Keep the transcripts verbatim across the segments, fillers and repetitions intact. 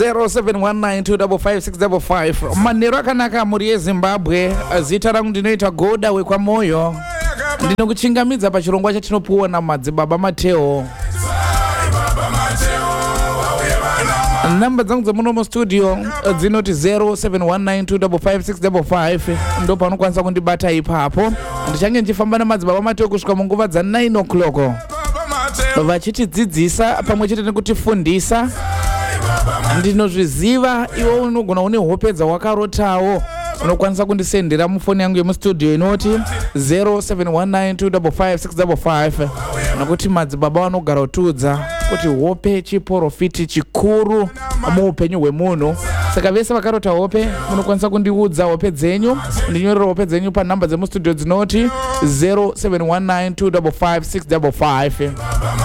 zero seven one nine two five five six five five. Manero akanaka muri yeZimbabwe. Zita rangu ndinoita Goda wekwa moyo. Ndinokuchingamidza pachirongwa chatinopuwa namadzibaba Mateo. Namba dzangu dzemunomo studio dzinoti zero seven one nine two five five six five five. Ndo panokwanisa kundibata ipapo. Ndichange ndichifamba namadzibaba Mateo kusvika munguva dza nine o'clock. Vachitidzidzisa pamwe chete nekutifundisa. Ndinozviziva iwe unogona une hope dzawakarotawo. Unokwanisa kundisendera mufoni yangu yemustudio inoti zero seven one nine two five five six five five. Nokuti madzibaba vanogara kutiudza kuti hope chiprofiti chikuru muupenyu hwemunhu. Saka vese vakarota hope munokwanisa kundiudza hope dzenyu. Ndinyorera hope dzenyu panhamba dzemustudio dzinoti zero seven one nine two five five six five five.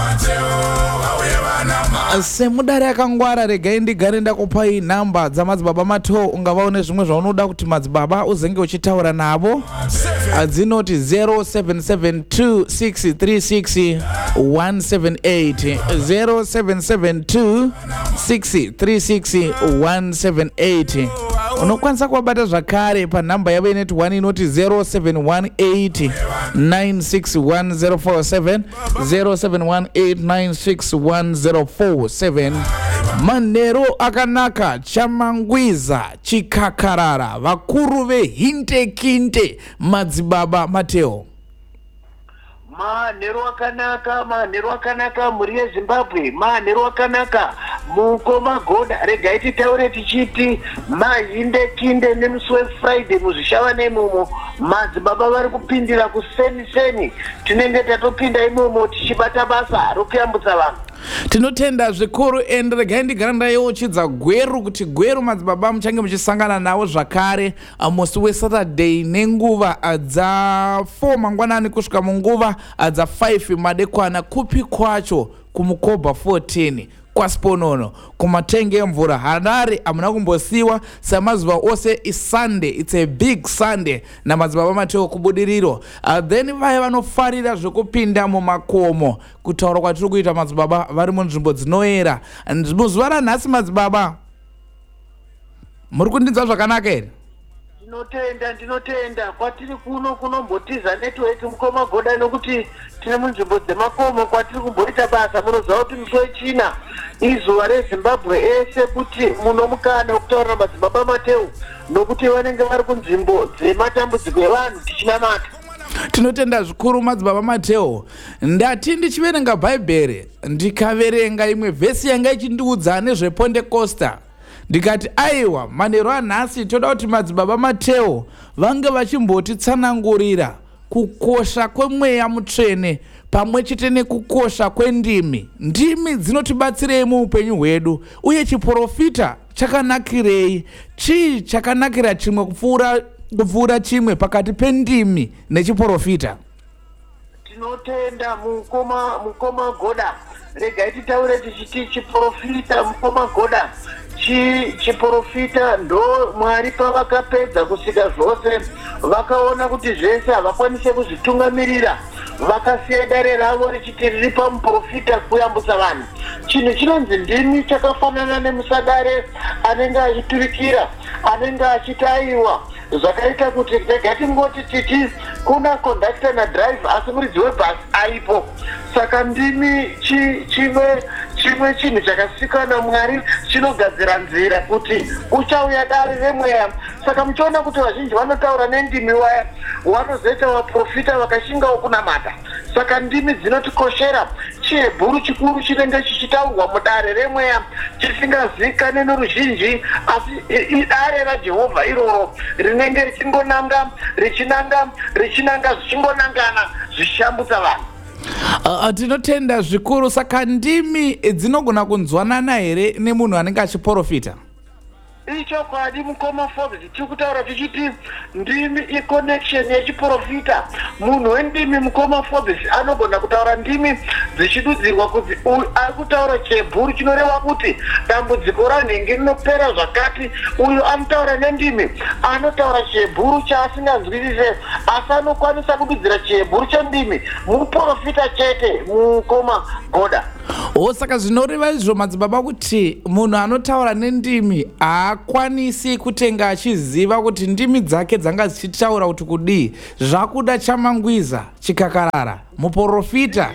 Semudare akangwara regai ndigare ndakupai nhamba dzamadzibaba Mateo ungavaone zvimwe zvaunoda kuti madzibaba uzenge uchitaura navo. Dzinoti zero seven seven two six three six one seven eight zero seven seven two six three six one seven eight. Unokwanisa kuwabata zvakare panhamba yavo inoti one inoti zero seven one eight nine six one zero four seven zero seven one eight nine six one zero four seven. Manero akanaka chamangwiza chikakarara vakuru vehinte kinte madzibaba Mateo. Manero akanaka manero akanaka muri yeZimbabwe manero akanaka mukoma Goda regai titaure tichiti mahinde kinde nemusi weFriday muzvishava nemumo madzibaba vari kupindira kuseni seni tinenge tatopinda imomo tichibata basa rokuyambutsa vanhu. Tinotenda zvikuru ende regai ndigara ndaiuchidza gweru kuti gweru madzibaba muchange muchisangana nawo zvakare musi weSaturday nenguva dza four mangwanani kusvika munguva dza five madekwana kupi kwacho kumukobha fourteen kwaSponono kumatenge emvura Harare amuna kumbosiwa samazuva ose iSunday. It's a big Sunday na madzibaba Mateo kubudiriro. Uh, then vaya vanofarira zvekupinda mumakomo kutaura kwatiri kuita madzibaba vari munzvimbo dzinoera. Muzuva ranhasi madzibaba muri kundinzwa zvakanaka here? Ndinotenda ndinotenda kwatiri kuno kunombotiza network mukoma Goda nokuti tine munzvimbo dzemakomo kwatiri kumboita basa munoziva kuti musi wechina izuva reZimbabwe ese kuti munomukana wekutaura madzibaba Mateo nokuti vanenge vari kunzvimbo dzematambudziko evanhu tichinamata. Tinotenda zvikuru madzibaba Mateo. Ndati ndichiverenga bhaibheri ndikaverenga imwe vhesi yanga ichindiudza nezvePentecosta. Ndikati aiwa manero anhasi toda kuti madzibaba Mateo vange vachimbotitsanangurira kukosha kwemweya mutsvene pamwe chete nekukosha kwendimi. Ndimi dzinotibatsirei muupenyu hwedu uye chiprofita chakanakirei? Chii chakanakira chimwe kupfuura kupfuura chimwe pakati pendimi nechiprofita? Tinotenda mukoma mukoma Goda regai titaure tichiti chiprofita mukoma Goda chi chiprofita ndo Mwari pavakapedza kusika zvose vakaona kuti zvese havakwanise kuzvitungamirira vakasiya dare ravo richiti riri pamuprofita kuyambutsa vanhu. Chinhu chinonzi ndimi chakafanana nemusadare anenge achiturikira anenge achitaiwa zvakaita kuti rega tingoti titi kuna conductor nadriver asi muridzi webhasi aipo. Saka ndimi chimwe chimwe chinhu chakasikana Mwari chinogadzira nzira kuti uchauya dare remweya. Saka muchiona kuti vazhinji vanotaura nendimi waya vanozoita vaprofita vakashingawo kunamata. Saka ndimi dzinotikoshera chiHebheru chikuru chinenge chichitaurwa mudare remweya chisingazikanwi noruzhinji asi idare raJehovha iroro rinenge richingonanga richinanga richinanga zvichingonangana zvichishambutsa vanhu. Uh, tinotenda zvikuru. Saka ndimi dzinogona kunzwanana here nemunhu anenge achiprofita? Ichokwadi mukoma Forbes tiri kutaura tichiti ndimi iconnection yechiprofita. Munhu wendimi mukoma Forbes anogona kutaura ndimi dzichidudzirwa kuti ari kutaura chiHebheru chinoreva kuti dambudziko ranhenge rinopera zvakati. Uyu anotaura nendimi anotaura chiHebheru chaasingazwisise asi anokwanisa kududzira chiHebheru chendimi muprofita chete mukoma Goda. osaka zvinoreva izvo madzibaba kuti munhu anotaura nendimi haakwanisi kutenga achiziva kuti ndimi dzake dzanga dzichitaura kuti kudii. Zvakuda chamangwiza chikakarara muprofita.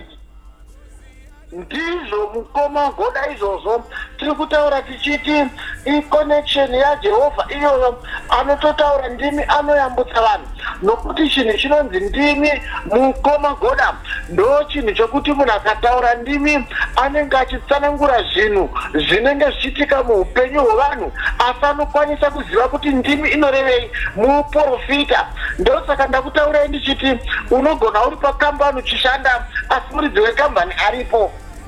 Ndizvo mukoma goda izvozvo tiri kutaura tichiti iconnection yaJehovha iyoyo anototaura ndimi anoyambutsa vanhu, nokuti chinhu chinonzi ndimi mukoma goda ndo chinhu chokuti munhu akataura ndimi anenge achitsanangura zvinhu zvinenge zvichiitika muupenyu hwevanhu asi anokwanisa kuziva kuti ndimi inorevei muprofita. Ndosaka ndakutaurai ndichiti unogona uri pakambani uchishanda asi muridzi wekambani aripo.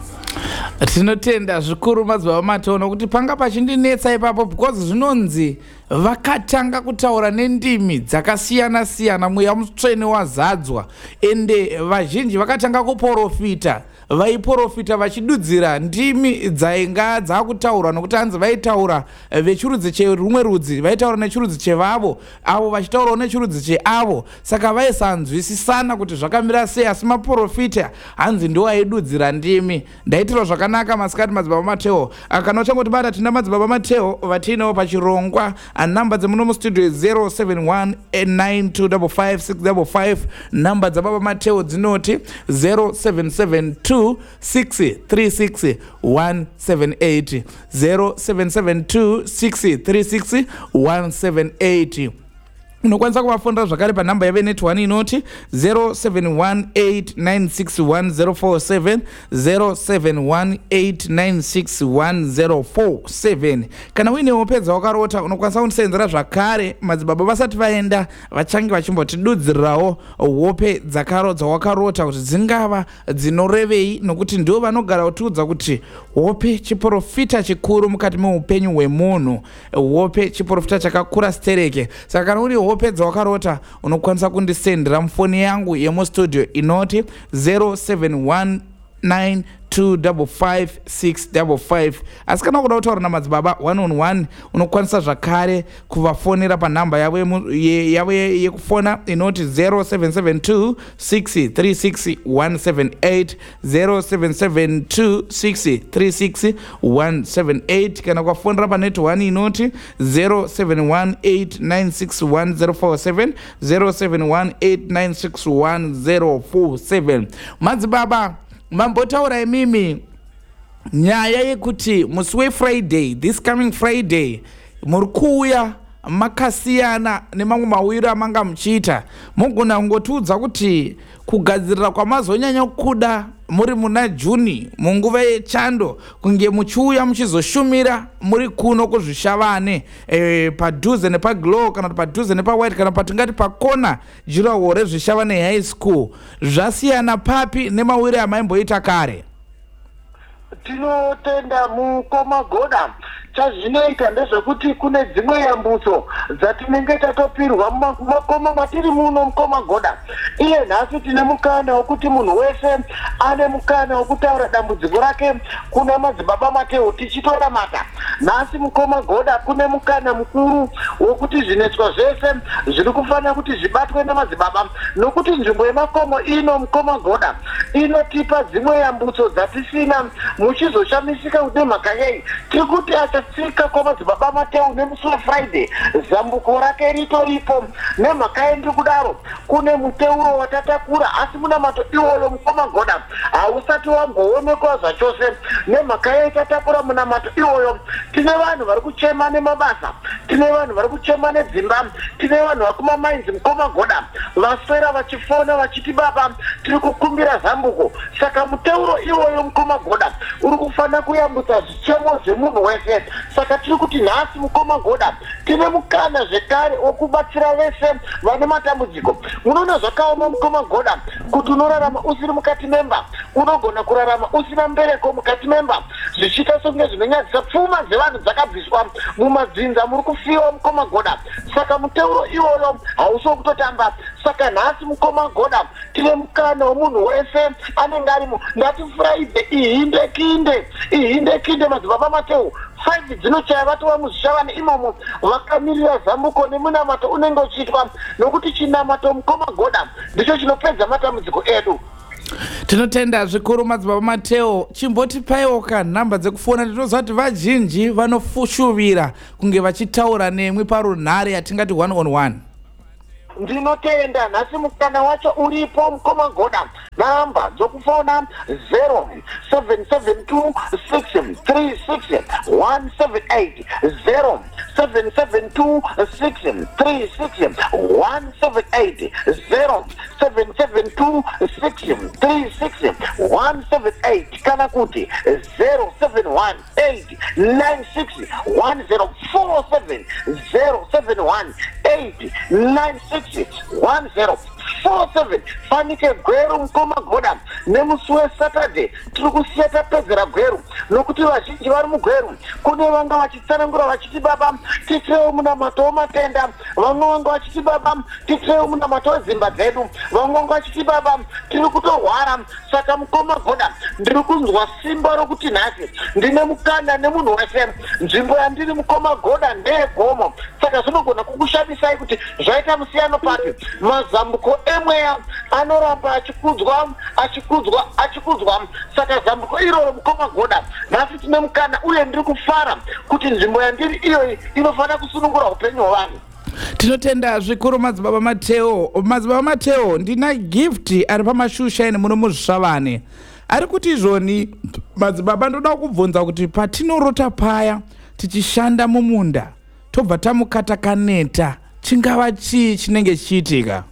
Tinotenda zvikuru madzibaba Mateo nokuti panga pachindinetsa ipapo because zvinonzi vakatanga kutaura nendimi dzakasiyana siyana, mweya mutsvene wazadzwa, ende vazhinji vakatanga kuprofita, vaiprofita vachidudzira ndimi dzainga dzakutaurwa nokuti hanzi vaitaura vechirudzi cherumwe rudzi vaitaura nechirudzi chevavo, avo vachitaurawo nechirudzi cheavo, saka vaisanzwisisana kuti zvakamira sei, asi maprofita hanzi ndiwo aidudzira ndimi. Ndaitira zvakanaka masikati madzibaba Mateo. Kana uchangoti bata tina madzibaba Mateo vatiinawo pachirongwa, namba dzemuno mustudio zero seven one nine two five five six five five, namba dzababa Mateo dzinoti zero seven seven two six three six one seven eight zero seven seven two six three six one seven eight. Unokwanisa kuvafonera zvakare panhamba yave netone inoti zero seven one eight nine six one zero four seven zero seven one eight nine six one zero four seven. Kana uine wopedza wakarota unokwanisa kundisenzera zvakare madzibaba vasati vaenda vachange vachimbotidudzirirawo hope dzakarodzwa wakarota kuti dzingava dzinorevei, nokuti ndivo vanogara kutiudza kuti hope chiprofita chikuru mukati meupenyu hwemunhu, hope chiprofita chakakura stereke. Saka kana uri hope dzawakarota unokwanisa kundisendera mufoni yangu yemustudio inoti zero seven one nine two five five six five five. Asi kana kuda kutaura namadzibaba one on one unokwanisa zvakare kuvafonera panhamba yavo yekufona inoti zero seven seven two six three six one seven eight zero seven seven two six three six one seven eight. Kana kuvafonera panetone inoti zero seven one eight nine six one zero four seven zero seven one eight nine six one zero four seven. Madzibaba mambotaura imimi nyaya yekuti musi weFriday, this coming Friday, muri kuuya makasiyana nemamwe mawiro amanga muchiita, mugona kungotiudza kuti kugadzirira kwamazonyanya kuda muri muna Juni munguva yechando kunge muchiuya muchizoshumira muri kuno kuzvishavane e, padhuze nepaglow kana padhuze nepawhite kana patingati pakona jurawo rezvishavane high school, zvasiyana papi nemawiro amaimboita kare? Tinotenda mukoma goda. Chazvinoita ndezvekuti kune dzimwe yambutso dzatinenge tatopirwa mumakoma matiri muno mukoma goda. Iye nhasi tine mukana wekuti munhu wese ane mukana wekutaura dambudziko rake kuna madzibaba Mateo tichitonamata. Nhasi mukoma goda kune mukana mukuru wekuti zvinetswa zvese zviri kufanira kuti zvibatwe namadzibaba, nokuti nzvimbo yemakomo ino mukoma goda inotipa dzimwe yambutso dzatisina muchizoshamisika kuti mhaka yei tiri kuti achatsika kwamadzibaba Mateo nemusi weFriday zambuko rake ritoripo. Nemhaka yendiri kudaro kune muteuro watatakura asi munamato iwoyo mukoma goda hausati wamboonekwa zvachose. Nemhaka yei tatakura munamato iwoyo tine vanhu vari kuchema nemabasa, tine vanhu vari kuchema nedzimba, tine vanhu vakumamainzi mukoma goda vaswera vachifona vachiti baba tiri kukumbira zambuko. Saka muteuro iwoyo mukoma goda uri kufanira kuyambutsa zvichemo zvemunhu wese. Saka tiri kuti nhasi mukoma goda tine mukana zvekare wokubatsira vese vane matambudziko. Unoona zvakaoma mukoma goda kuti unorarama usiri mukati memba, unogona kurarama usina mbereko mukati memba, zvichiita songe zvinonyadzisa pfuma dzevanhu dzakabviswa mumadzinza muri kufiwa mukoma goda. Saka muteuro iwoyo hausi wokutotamba. Saka nhasi mukoma goda tine mukana womunhu wese anenge arimo. Ngati Friday ihinde kinde ihinde kinde madzibaba Mateo five dzinochaya vatova muzvishavane imomo vakamirira zambuko nemunamato unenge uchiitwa, nokuti chinamato mukoma goda ndicho chinopedza matambudziko edu. Tinotenda zvikuru madzibaba Mateo, chimbotipaiwo kanhamba dzekufona. Ndinoziva kuti vazhinji vanofushuvira kunge vachitaura nemwi parunhare yatingati one on one. Ndinotenda nhasi mukana wacho uripo mukoma goda. Namba dzokufona zero seven seven two six three six one seven eight zero seven seven two six three six one seven eight zero seven seven two six three six one seven eight kana kuti zero seven one eight nine six one zero four seven zero seven one eight nine six one zero four seven. Fanike gweru mukoma goda nemusi weSaturday tiri kusiya tapedzera gweru nokuti vazhinji vari mugweru. Kune vanga vachitsanangura vachiti baba titirewo munamato womatenda, vamwe vanga vachiti baba titirewo munamato wedzimba dzedu, vamwe vanga vachiti baba tiri kutorwara. Saka mukoma goda ndiri kunzwa simba rokuti nhasi ndine mukana nemunhu wese. Nzvimbo yandiri mukoma goda ndeyegomo, saka zvinogona kukushabisai kuti zvaita musiyano papi. Mazambuko emweya anoramba achikudzwa achikudzwa achikudzwa. Saka zambuko iroro mukoma goda nhasi tine mukana, uye ndiri kufara kuti nzvimbo yandiri iyoyi inofanira kusunungura upenyu hwavanhu. Tinotenda zvikuru madzibaba Mateo. Madzibaba Mateo, ndina gift ari pamashusha ine muno muzvishavane. Ari kuti izvoni madzibaba ndoda kubvunza kuti patinorota paya tichishanda mumunda tobva tamukata kaneta, chingava chii chinenge chiitika?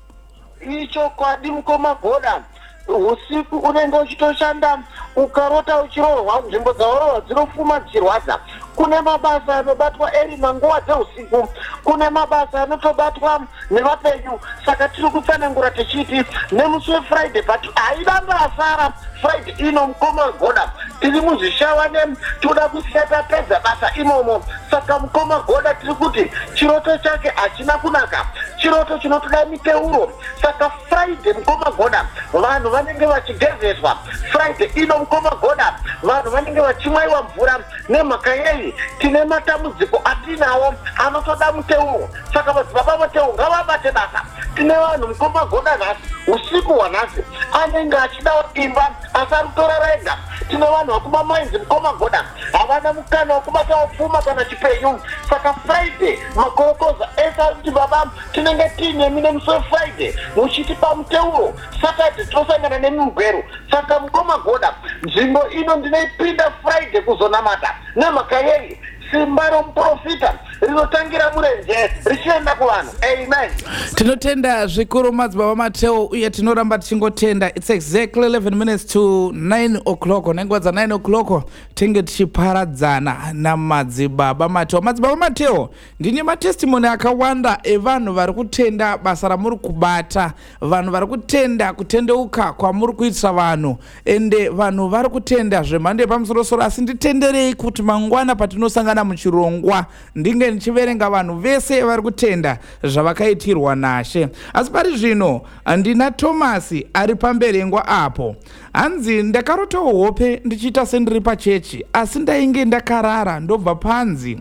Icho kwadi mukoma goda, usiku unenge uchitoshanda ukarota uchirohwa, nzvimbo dzaorohwa dzinofuma dzichirwadza. Kune mabasa anobatwa eri manguva dzeusiku, kune mabasa anotobatwa nevapenyu. Saka tiri kutsanangura tichiti nemusi weFriday, but haidanga asara Friday ino mukoma goda tiri muzvishavane toda kusiya tapedza basa imomo. Saka mukoma goda tiri kuti chiroto chake hachina kunaka, chiroto chinotoda miteuro. Saka Friday mukoma goda vanhu vanenge vachigezeswa. Friday ino mukoma goda vanhu vanenge vachimwaiwa mvura. Nemhaka yei tine matambudziko atinawo anotoda muteuro. Saka madzibaba Mateo ngavabate basa. Tine vanhu mukoma goda nhasi, usiku hwanhasi anenge achidawo imba asi ari kutora rega. Tine vanhu vakumamainzi mukoma goda havana mukana wokubatawo pfuma kana chipenyu. Saka Friday makorokoza ese ari kuti baba tinenge tiine mine musi weFriday muchitipa muteuro. Saturday tinosangana nemi mugweru. Saka mukoma goda nzvimbo ino ndinoipinda Friday kuzonamata. Nemhaka yei simba romuprofita rinotangira murenje richienda kuvanhu. Amen. Tinotenda zvikuru madzibaba Mateo, uye tinoramba tichingotenda. It's exactly eleven minutes to nine o'clock. Nenguva dza nine o'clock tenge tichiparadzana namadzibaba Mateo. Madzibaba Mateo, ndine matestimony akawanda evanhu vari kutenda basa ramuri kubata, vanhu vari kutenda kutendeuka kwamuri kuitisa vanhu, ende vanhu vari kutenda zvemhando yepamusoro-soro. Asi nditenderei kuti mangwana patinosangana muchirongwa ndinge ndichiverenga vanhu vese vari kutenda zvavakaitirwa naShe. Asi pari zvino ndina Thomas ari pamberengwa apo. Hanzi ndakarotawo hope ndichiita sendiri pachechi, asi ndainge ndakarara ndobva panzi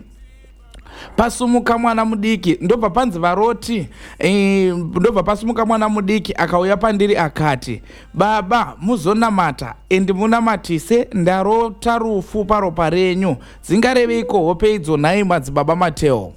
pasumuka mwana mudiki, ndobva panzi varoti e, ndobva pasumuka mwana mudiki akauya pandiri akati, baba muzonamata endi munamatise, ndarota rufu paropa renyu. Dzingareveiko hope idzo nhai madzibaba Mateo?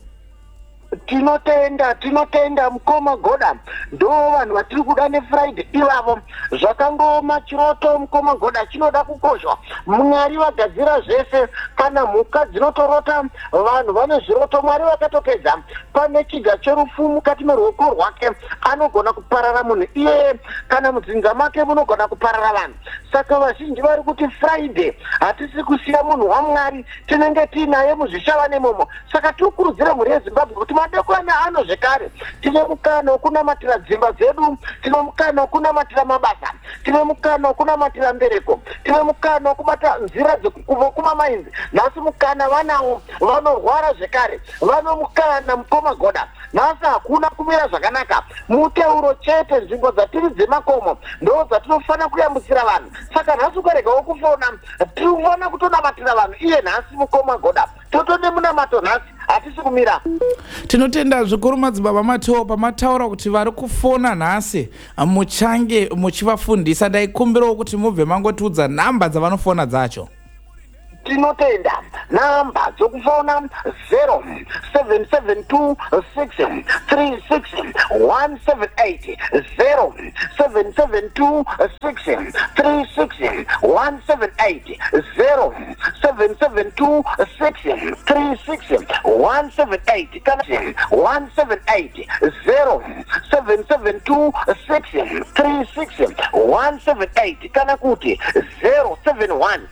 Tinotenda tinotenda mukoma goda ndo vanhu vatiri kuda neFriday ivavo. Zvakangoma chiroto mukoma goda chinoda kukoshwa. Mwari vagadzira zvese. Kana mhuka dzinotorota vanhu vane zviroto, Mwari vakatopedza. Pane chiga cherufu mukati meruoko rwake anogona kuparara munhu iye, kana mudzinza make munogona kuparara vanhu. Saka vazhinji vari kuti Friday hatisi kusiya munhu waMwari, tinenge tiinaye muzvishavane imomo. Saka tikurudzira mhuri yeZimbabwe kuti madekwana ano zvekare tine mukana wokunamatira dzimba dzedu, tine mukana wokunamatira mabasa, tine mukana wokunamatira mbereko, tine mukana wokubata nzira dzekumamainzi. Nhasi mukana vanawo, vanorwara zvekare vano mukana mukoma goda. Nhasi hakuna kumira zvakanaka, muteuro chete. Nzvimbo dzatiri dzemakomo ndo dzatinofanira kuyambutsira vanhu. Saka nhasi ukaregawo kufona tiri kufanira kutonamatira vanhu iye nhasi mukoma goda. Totode munamato nhasi atisikumira. Tinotenda zvikuru madzibaba Matoo pamataura kuti vari kufona nhasi muchange muchivafundisa. Ndaikumbirawo kuti mubve mangotiudza nhamba dzavanofona dzacho. Tinotenda namba dzokufona zero seven seven two six three six one seven eight zero seven seven two six three six one seven eight zero seven seven two six three six one seven eight one seven eight zero seven seven two six three six one seven eight kana kuti zero seven one